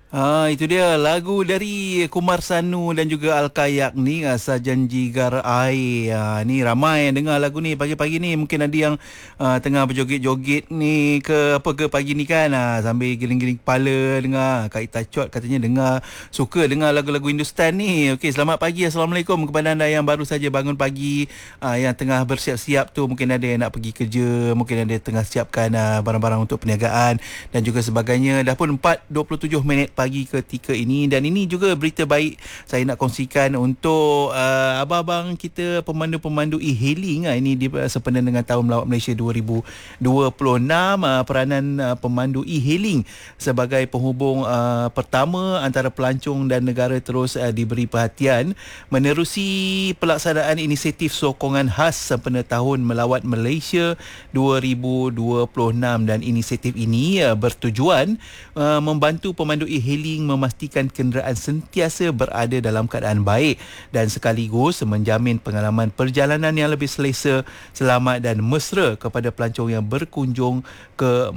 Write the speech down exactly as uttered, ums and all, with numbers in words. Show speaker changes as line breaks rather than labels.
Ah, itu dia lagu dari Kumar Sanu dan juga Al-Kayak ni, ah, Sajanji Gar Air. Ah, ni ramai yang dengar lagu ni pagi-pagi ni. Mungkin ada yang ah, tengah berjoget-joget ni ke apa ke pagi ni kan. Ah, sambil giling-giling kepala dengar. Kak Ita Chot katanya dengar, suka dengar lagu-lagu Hindustan ni. Okey, selamat pagi. Assalamualaikum kepada anda yang baru saja bangun pagi, ah, yang tengah bersiap-siap tu. Mungkin ada yang nak pergi kerja, mungkin ada yang tengah siapkan ah, barang-barang untuk perniagaan dan juga sebagainya. Dah pun empat dua puluh tujuh minit pagi ketika ini, dan ini juga berita baik saya nak kongsikan untuk uh, abang-abang kita pemandu-pemandu e-hailing. Uh, ini di, uh, sempena dengan Tahun Melawat Malaysia dua ribu dua puluh enam. Uh, peranan uh, pemandu e-hailing sebagai penghubung uh, pertama antara pelancong dan negara terus uh, diberi perhatian menerusi pelaksanaan inisiatif sokongan khas sempena Tahun Melawat Malaysia dua ribu dua puluh enam, dan inisiatif ini uh, bertujuan uh, membantu pemandu e-hailing memastikan kenderaan sentiasa berada dalam keadaan baik dan sekaligus menjamin pengalaman perjalanan yang lebih selesa, selamat dan mesra kepada pelancong yang berkunjung ke